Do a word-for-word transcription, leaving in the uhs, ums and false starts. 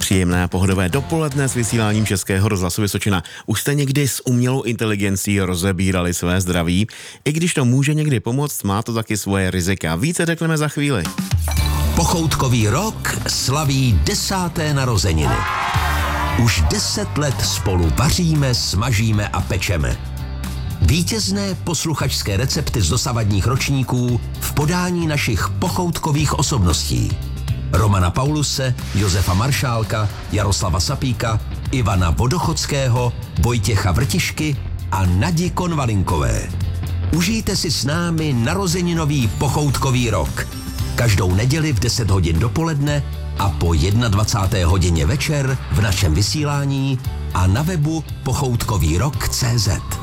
Příjemné pohodové dopoledne s vysíláním Českého rozhlasu Vysočina. Už jste někdy s umělou inteligencí rozebírali své zdraví? I když to může někdy pomoct, má to taky svoje rizika. Více řekneme za chvíli. Pochoutkový rok slaví desáté narozeniny. Už deset let spolu vaříme, smažíme a pečeme. Vítězné posluchačské recepty z dosavadních ročníků v podání našich pochoutkových osobností. Romana Pauluse, Josefa Maršálka, Jaroslava Sapíka, Ivana Vodochodského, Vojtěcha Vrtišky a Nadi Konvalinkové. Užijte si s námi narozeninový pochoutkový rok. Každou neděli v deset hodin dopoledne a po dvacáté jedné hodině večer v našem vysílání a na webu pochoutkový rok tečka cé zet.